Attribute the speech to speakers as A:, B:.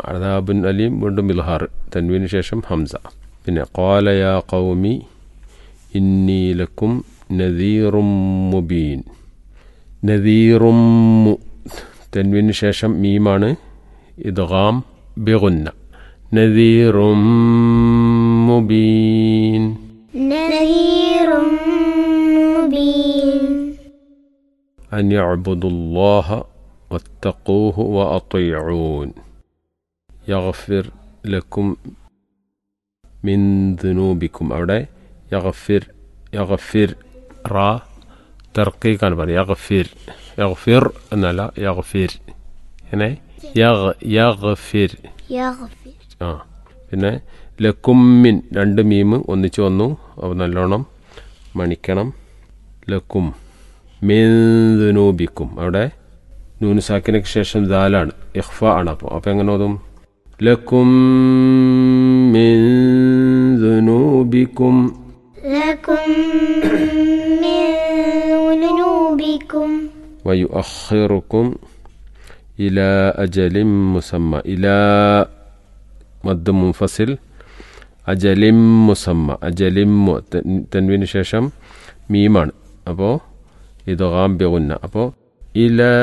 A: അദാബുൻ അലീം വീണ്ടും ഇൽഹാർ തൻവീന് ശേഷം ഹംസ. പിന്നെ ഖാല യാ ഖൗമി ഇന്നി ലക്കും നദീറും മുബീൻ. നദീറും തൻവീന് ശേഷം മീമാണ് ഇദ്ഗാം ബിഗുന്ന. നദീറും മുബീൻ.
B: നദീറും മുബീൻ.
A: അൻ യഅ്ബുദുല്ലാഹ വത്തഖൂഹു വഅതിഊൻ യഗ്ഫിർ ലക്കും മിൻ ദുനൂബിക്കും. അവിടെ യഗ്ഫിർ റാ തർക്കീക്കാണ് പറയുക. യഗ്ഫിർ എന്നല്ല യഗ്ഫിർ. എങ്ങനെ യഗ്ഫിർ. ആ പിന്നെ ലക്കും മിൻ രണ്ട് മീമ് ഒന്നിച്ച് വന്നു. അപ്പോൾ നല്ലോണം മണിക്കണം. ലക്കും മിൻ ദുനൂബിക്കും. അവിടെ നൂന് സാക്കിനക്ക് ശേഷം ദാലാണ്, ഇഖ്ഫ ആണ്. അപ്പോൾ എങ്ങനെ ഓതും? ലക്കും മിൻ ദുനൂബിക്കും. വയുഅഖിറുക്കും ഇലാ അജലിൻ മുസമ്മ. ഇലാ മദ് മുൻഫസിൽ, അജലിൻ മുസമ്മ. അജലിൻ തൻവീന് ശേഷം മീമാണ്. അപ്പോൾ ഇദ്ഗാം ബിഗുന്ന. അപ്പോൾ ഇലാ